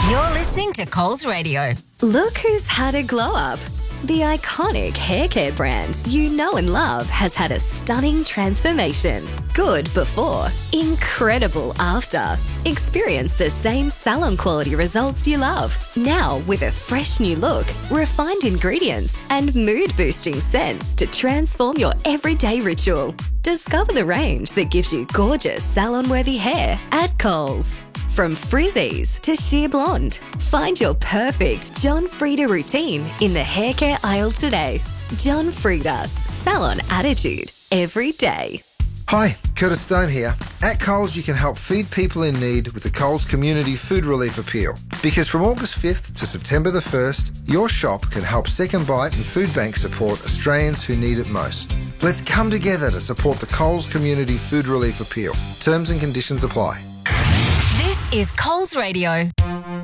You're listening to Coles Radio. Look who's had a glow up. The iconic hair care brand you know and love has had a stunning transformation. Good before, incredible after. Experience the same salon quality results you love. Now with a fresh new look, refined ingredients, and mood-boosting scents to transform your everyday ritual. Discover the range that gives you gorgeous salon-worthy hair at Coles. From frizzies to sheer blonde, find your perfect John Frieda routine in the hair care aisle today. John Frieda, salon attitude every day. Hi, Curtis Stone here. At Coles, you can help feed people in need with the Coles Community Food Relief Appeal. Because from August 5th to September the 1st, your shop can help Second Bite and Food Bank support Australians who need it most. Let's come together to support the Coles Community Food Relief Appeal. Terms and conditions apply. This is Coles Radio.